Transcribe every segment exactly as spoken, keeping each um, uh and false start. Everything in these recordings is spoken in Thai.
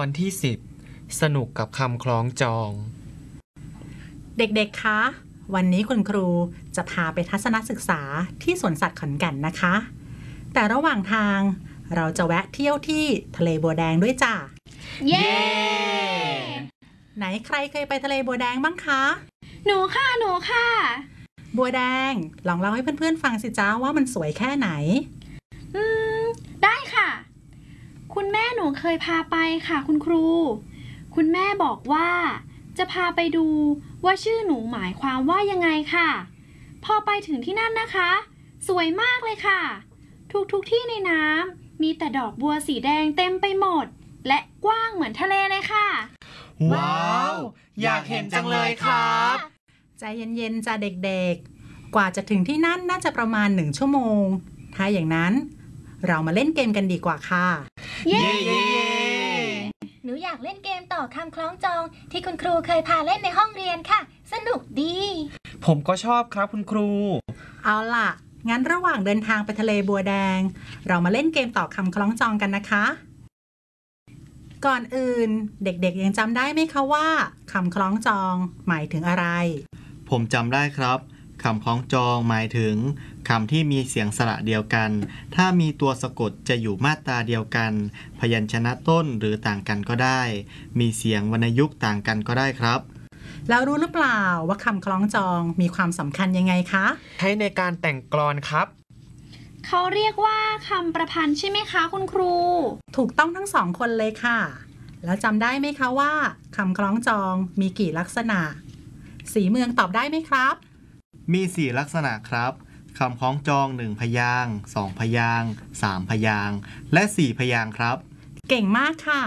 อนที่สิบสนุกกับคำคล้องจองเด็กๆคะวันนี้คุณครูจะพาไปทัศนศึกษาที่สวนสัตว์ขอนแก่นนะคะแต่ระหว่างทางเราจะแวะเที่ยวที่ทะเลบัวแดงด้วยจ้ะเย้ไหนใครเคยไปทะเลบัวแดงบ้างคะหนูค่ะหนูค่ะบัวแดงลองเล่าให้เพื่อนๆฟังสิจ้าว่ามันสวยแค่ไหนอืมได้ค่ะคุณแม่หนูเคยพาไปค่ะคุณครูคุณแม่บอกว่าจะพาไปดูว่าชื่อหนูหมายความว่ายังไงค่ะพอไปถึงที่นั่นนะคะสวยมากเลยค่ะทุกๆที่ในน้ำมีแต่ดอกบัวสีแดงเต็มไปหมดและกว้างเหมือนทะเลเลยค่ะว้าวอยากเห็นจังเลยครับใจเย็นๆจ้ะเด็กๆกว่าจะถึงที่นั่นน่าจะประมาณหนึ่งชั่วโมงถ้าอย่างนั้นเรามาเล่นเกมกันดีกว่าค่ะเย้เย้หนูอยากเล่นเกมต่อคำคล้องจองที่คุณครูเคยพาเล่นในห้องเรียนค่ะสนุกดีผมก็ชอบครับคุณครูเอาล่ะงั้นระหว่างเดินทางไปทะเลบัวแดงเรามาเล่นเกมต่อคำคล้องจองกันนะคะก่อนอื่นเด็กๆยังจำได้ไหมคะว่าคำคล้องจองหมายถึงอะไรผมจำได้ครับคำคล้องจองหมายถึงคำที่มีเสียงสระเดียวกันถ้ามีตัวสะกดจะอยู่มาตราเดียวกันพยัญชนะต้นหรือต่างกันก็ได้มีเสียงวรรณยุกต์ต่างกันก็ได้ครับแล้วรู้หรือเปล่าว่าคำคล้องจองมีความสำคัญยังไงคะใช้ในการแต่งกลอนครับเขาเรียกว่าคำประพันธ์ใช่ไหมคะคุณครูถูกต้องทั้งสองคนเลยค่ะแล้วจำได้ไหมคะว่าคำคล้องจองมีกี่ลักษณะสีเมืองตอบได้ไหมครับมีสี่ลักษณะครับคำคล้องจองหนึ่งพยางค์สองพยางค์สามพยางค์และสี่พยางค์ครับเก่งมากค่ะ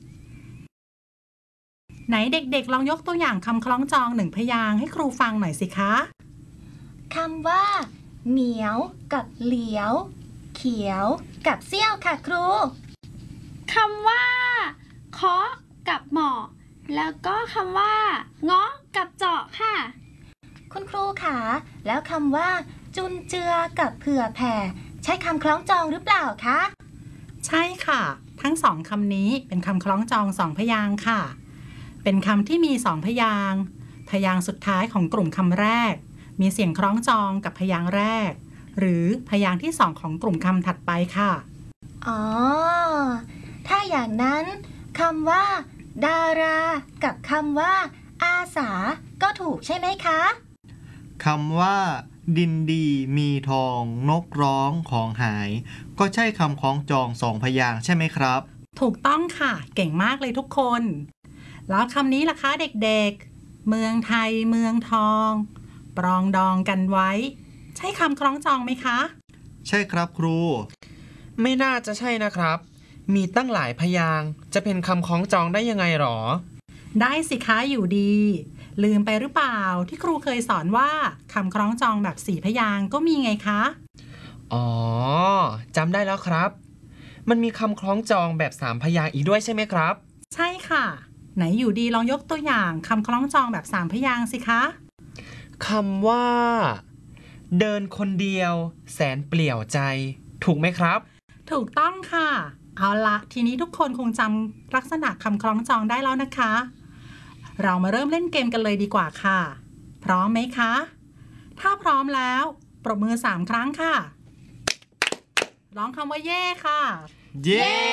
ไหนเด็กๆลองยกตัวอย่างคำคล้องจองหนึ่งพยางค์ให้ครูฟังหน่อยสิคะคำว่าเหมียวกับเหลียวเขียวกับเสี้ยวค่ะครูคำว่าเคาะกับเหมาะแล้วก็คำว่าเงาะกับเจาะค่ะคุณครูคะแล้วคำว่าจุนเจือกับเผื่อแผ่ใช้คำคล้องจองหรือเปล่าคะใช่ค่ะทั้งสองคำนี้เป็นคำคล้องจองสองพยางค์ค่ะเป็นคำที่มีสองพยางค์พยางค์สุดท้ายของกลุ่มคำแรกมีเสียงคล้องจองกับพยางค์แรกหรือพยางค์ที่สองของกลุ่มคำถัดไปค่ะอ๋อถ้าอย่างนั้นคำว่าดารากับคำว่าอาสาก็ถูกใช่ไหมคะคำว่าดินดีมีทองนกร้องของหายก็ใช่คำคล้องจองสองพยางค์ใช่ไหมครับถูกต้องค่ะเก่งมากเลยทุกคนแล้วคำนี้ล่ะคะเด็กๆเมืองไทยเมืองทองปรองดองกันไว้ใช่คำคล้องจองไหมคะใช่ครับครูไม่น่าจะใช่นะครับมีตั้งหลายพยางค์จะเป็นคำคล้องจองได้ยังไงหรอได้สิคะอยู่ดีลืมไปหรือเปล่าที่ครูเคยสอนว่าคำคล้องจองแบบสี่พยางค์ก็มีไงคะอ๋อจำได้แล้วครับมันมีคำคล้องจองแบบสามพยางค์อีกด้วยใช่ไหมครับใช่ค่ะไหนอยู่ดีลองยกตัวอย่างคำคล้องจองแบบสามพยางค์สิคะคำว่าเดินคนเดียวแสนเปลี่ยวใจถูกไหมครับถูกต้องค่ะเอาละทีนี้ทุกคนคงจำลักษณะคำคล้องจองได้แล้วนะคะเรามาเริ่มเล่นเกมกันเลยดีกว่าค่ะพร้อมไหมคะถ้าพร้อมแล้วปรบมือสามครั้งค่ะร้องคำว่าเย่ค่ะเย่